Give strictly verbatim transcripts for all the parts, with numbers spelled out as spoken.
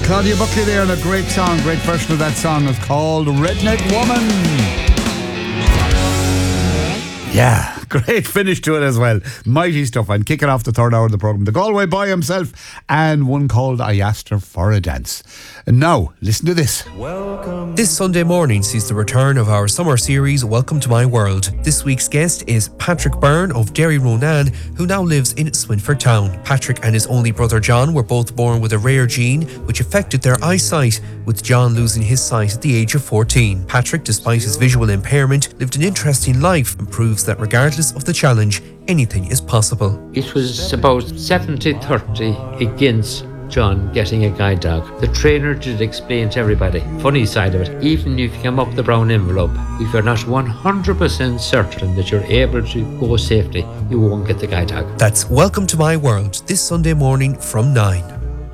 Claudia Buckley there, and a great song, great version of that song is called Redneck Woman. Yeah, great finish to it as well. Mighty stuff. And kicking off the third hour of the programme, the Galway Boy himself, and one called I Asked Her for a Dance. And now, listen to this. Welcome. This Sunday morning sees the return of our summer series, Welcome to My World. This week's guest is Patrick Byrne of Derry Ronan, who now lives in Swinford Town. Patrick and his only brother John were both born with a rare gene which affected their eyesight, with John losing his sight at the age of fourteen. Patrick, despite his visual impairment, lived an interesting life and proves that regardless of the challenge, anything is possible. It was about seventy thirty against John getting a guide dog. The trainer did explain to everybody, funny side of it, even if you come up the brown envelope, if you're not one hundred percent certain that you're able to go safely, you won't get the guide dog. That's Welcome to My World, this Sunday morning from nine.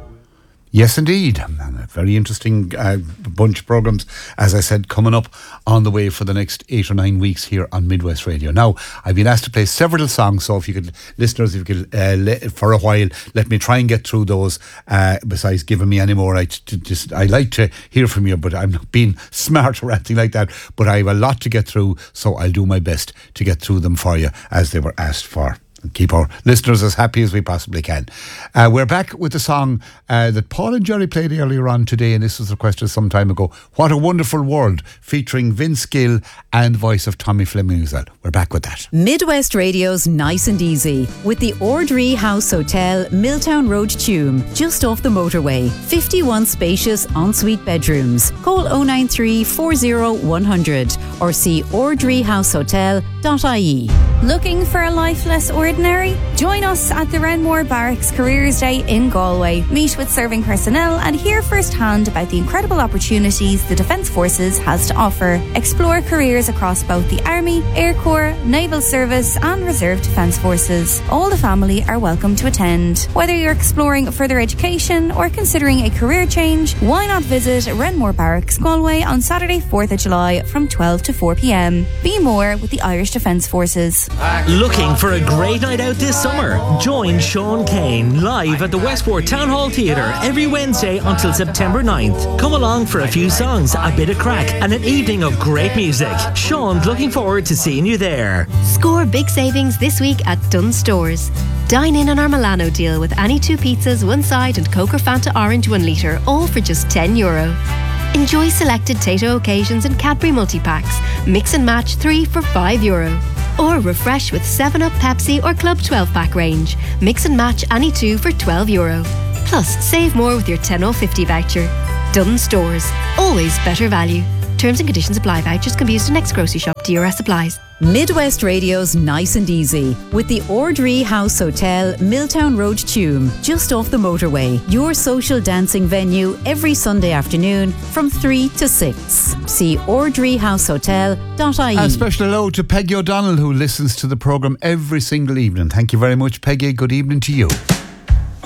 Yes, indeed. And a very interesting uh, bunch of programmes, as I said, coming up on the way for the next eight or nine weeks here on Midwest Radio. Now, I've been asked to play several songs, so if you could, listeners, if you could, uh, let, for a while, let me try and get through those, uh, besides giving me any more. I, t- just, I like to hear from you, but I'm not being smart or anything like that. But I have a lot to get through, so I'll do my best to get through them for you as they were asked for. And keep our listeners as happy as we possibly can. Uh, we're back with the song uh, that Paul and Jerry played earlier on today, and this was requested some time ago. What a Wonderful World, featuring Vince Gill and voice of Tommy Fleming as well. We're back with that. Midwest Radio's Nice and Easy with the Ordree House Hotel, Milltown Road, Tuam, just off the motorway. fifty-one spacious ensuite bedrooms. Call oh nine three, four oh, one hundred or see ordree house hotel dot I E. Looking for a life less ordinary? Join us at the Renmore Barracks Careers Day in Galway. Meet with serving personnel and hear firsthand about the incredible opportunities the Defence Forces has to offer. Explore careers across both the Army, Air Corps, Naval Service and Reserve Defence Forces. All the family are welcome to attend. Whether you're exploring further education or considering a career change, why not visit Renmore Barracks Galway on Saturday fourth of July from twelve to four p.m. Be more with the Irish Defence Forces. Looking for a great night out this summer? Join Sean Kane live at the Westport Town Hall Theatre every Wednesday until September ninth. Come along for a few songs, a bit of crack and an evening of great music. Sean's looking forward to seeing you there. Score big savings this week at Dunnes Stores. Dine in on our Milano deal with any two pizzas, one side and Coke or Fanta Orange one litre, all for just ten euro. Enjoy selected Tato occasions and Cadbury multi-packs. Mix and match three for five euro. Or refresh with seven up, Pepsi or Club twelve pack range. Mix and match any two for twelve euro. Plus, save more with your ten off fifty voucher. Dunnes Stores. Always better value. Terms and conditions apply. Vouchers can be used in next grocery shop. D R S applies. Midwest Radio's Nice and Easy with the Ordree House Hotel, Milltown Road, Tuam, just off the motorway. Your social dancing venue every Sunday afternoon from three to six. See ordree house hotel dot I E. A special hello to Peggy O'Donnell, who listens to the programme every single evening. Thank you very much, Peggy. Good evening to you.